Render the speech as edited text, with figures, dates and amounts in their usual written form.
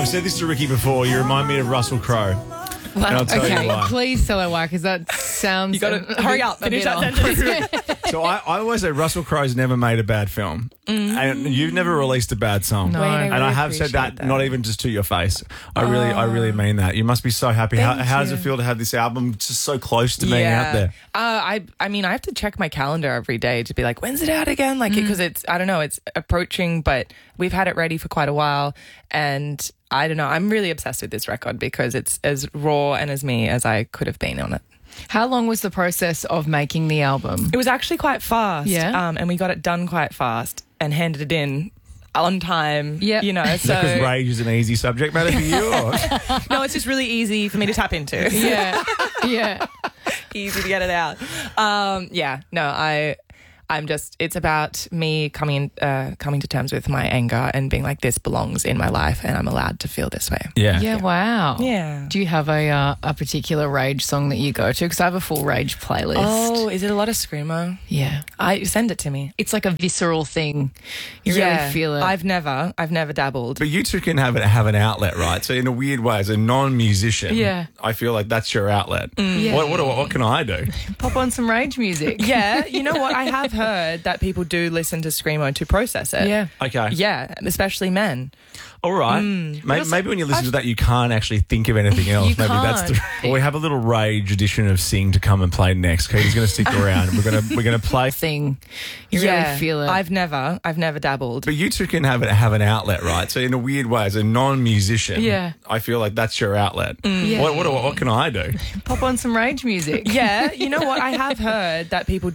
I've said this to Ricky before. You remind me of Russell Crowe. And I'll tell you Okay, why. please tell her why, because that sounds. You got to hurry up. Finish that sentence. So I always say Russell Crowe's never made a bad film. And you've never released a bad song. No. And I have said that, not even just to your face. I really mean that. You must be so happy. How does it feel to have this album just so close to being out there? I mean, I have to check my calendar every day to be like, when's it out again? Like, because it's, I don't know, it's approaching, but we've had it ready for quite a while. And I don't know, I'm really obsessed with this record because it's as raw and as me as I could have been on it. How long was the process of making the album? It was actually quite fast. Yeah. And we got it done quite fast and handed it in on time. Yeah. You know, Is that so. because rage is an easy subject matter for you? Or? No, it's just really easy for me to tap into. Yeah, yeah. Easy to get it out. I'm just, it's about me coming to terms with my anger and being like, this belongs in my life and I'm allowed to feel this way. Yeah, wow. Yeah. Do you have a particular rage song that you go to? Because I have a full rage playlist. Oh, is it a lot of screamo? Yeah. Send it to me. It's like a visceral thing. You really feel it. I've never dabbled. But you two can have an outlet, right? So in a weird way, as a non-musician, Yeah. I feel like that's your outlet. Yeah. What can I do? Pop on some rage music. Yeah, you know what? I have heard that people do listen to screamo to process it. Yeah. Okay. Yeah, especially men. All right. Maybe when you listen to that, you can't actually think of anything else. You Maybe that's can't. well, we have a little rage edition of Sing to come and play next. Okay, he's going to stick around. We're gonna play. Thing. You really feel it. I've never dabbled. But you two can have an outlet, right? So in a weird way, as a non-musician, Yeah. I feel like that's your outlet. Yeah. What can I do? Pop on some rage music. Yeah, you know what? I have heard that people